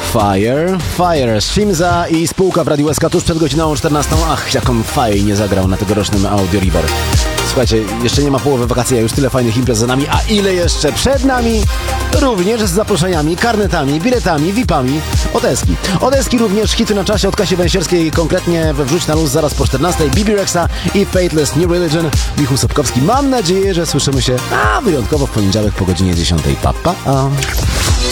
Fire, Shimza i spółka w Radiu SK tuż przed godziną 14. Ach, jak on fajnie zagrał na tegorocznym Audio River. Słuchajcie, jeszcze nie ma połowy wakacji, a już tyle fajnych imprez za nami, a ile jeszcze przed nami? Również z zaproszeniami, karnetami, biletami, VIP-ami od Eski. Od Eski również hity na czasie od Kasi Węsierskiej, konkretnie we Wrzuć na luz zaraz po 14. Bibi Rexa i Fateless New Religion. Michał Sobkowski. Mam nadzieję, że słyszymy się wyjątkowo w poniedziałek po godzinie 10. Pa.